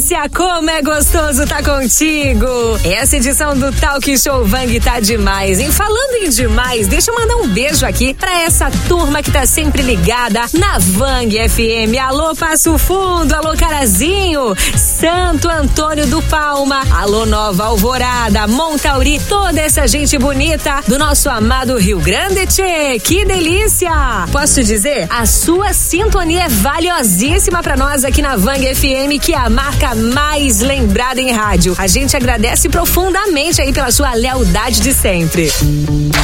delícia, como é gostoso tá contigo. Essa edição do Talk Show Vang tá demais, hein? Falando em demais, deixa eu mandar um beijo aqui pra essa turma que tá sempre ligada na Vang FM. Alô Passo Fundo, alô Carazinho, Santo Antônio do Palma, alô Nova Alvorada, Montauri, toda essa gente bonita do nosso amado Rio Grande, tchê, que delícia! Posso dizer, a sua sintonia é valiosíssima pra nós aqui na Vang FM, que é a marca mais lembrada em rádio. A gente agradece profundamente aí pela sua lealdade de sempre.